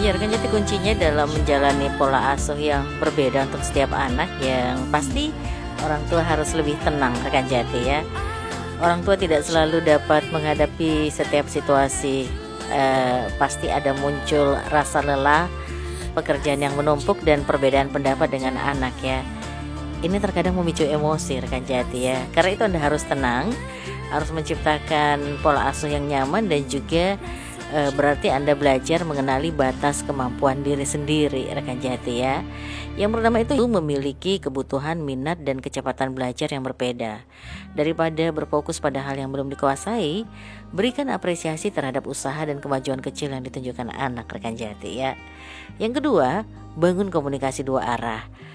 Ya, rekan jati kuncinya dalam menjalani pola asuh yang berbeda untuk setiap anak, yang pasti orang tua harus lebih tenang rekan jati ya. Orang tua tidak selalu dapat menghadapi setiap situasi. Pasti ada muncul rasa lelah, pekerjaan yang menumpuk, dan perbedaan pendapat dengan anak ya. Ini terkadang memicu emosi rekan jati ya. Karena itu Anda harus tenang, harus menciptakan pola asuh yang nyaman, dan juga berarti Anda belajar mengenali batas kemampuan diri sendiri rekan jati ya. Yang pertama itu memiliki kebutuhan, minat, dan kecepatan belajar yang berbeda. Daripada berfokus pada hal yang belum dikuasai, berikan apresiasi terhadap usaha dan kemajuan kecil yang ditunjukkan anak rekan jati ya. Yang kedua, bangun komunikasi dua arah.